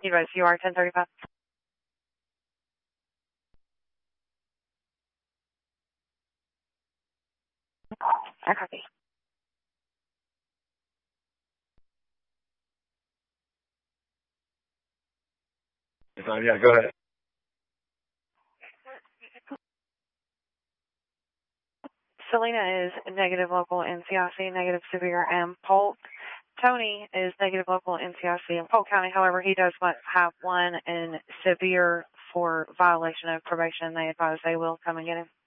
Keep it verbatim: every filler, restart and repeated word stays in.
You guys, you are ten thirty-five. I copy. Yeah, go ahead. Selena is negative local N C I C, negative severe and Polk. Tony is negative local N C I C in Polk County. However, he does have one in severe for violation of probation. They advise they will come and get him.